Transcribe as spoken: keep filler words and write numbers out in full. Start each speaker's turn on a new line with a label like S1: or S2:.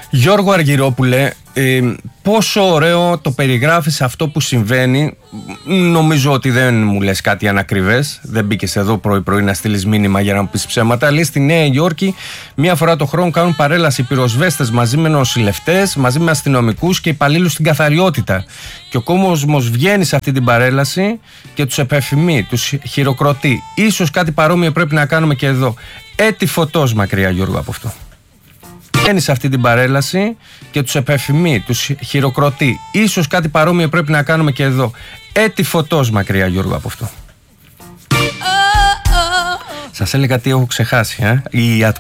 S1: Γιώργο Αργυρόπουλε, ε, πόσο ωραίο το περιγράφεις αυτό που συμβαίνει. Νομίζω ότι δεν μου λες κάτι ανακριβές. Δεν μπήκες εδώ πρωί-πρωί να στείλεις μήνυμα για να μου πεις ψέματα. Λέει, στη Νέα Υόρκη μία φορά το χρόνο κάνουν παρέλαση πυροσβέστες μαζί με νοσηλευτές, μαζί με αστυνομικούς και υπαλλήλους στην καθαριότητα. Και ο κόσμος βγαίνει σε αυτή την παρέλαση και τους επεφημεί, τους χειροκροτεί. Ίσως κάτι παρόμοιο πρέπει να κάνουμε και εδώ. Έτη φωτός μακριά, Γιώργο, από αυτό. Βγαίνει σε αυτή την παρέλαση και τους επεφημεί, τους χειροκροτεί. Ίσως κάτι παρόμοιο πρέπει να κάνουμε και εδώ. Έτη φωτός μακριά, Γιώργο, από αυτό. Σας έλεγα τι έχω ξεχάσει, ε? Η